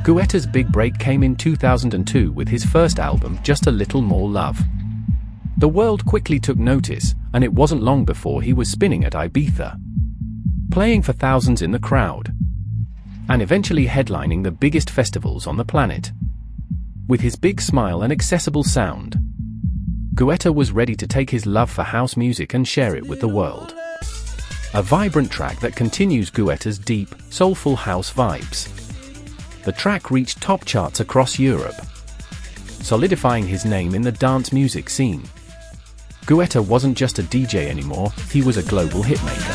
Guetta's big break came in 2002 with his first album, Just a Little More Love. The world quickly took notice, and it wasn't long before he was spinning at Ibiza, playing for thousands in the crowd, and eventually headlining the biggest festivals on the planet. With his big smile and accessible sound, Guetta was ready to take his love for house music and share it with the world. A vibrant track that continues Guetta's deep, soulful house vibes. The track reached top charts across Europe, solidifying his name in the dance music scene. Guetta wasn't just a DJ anymore, he was a global hitmaker.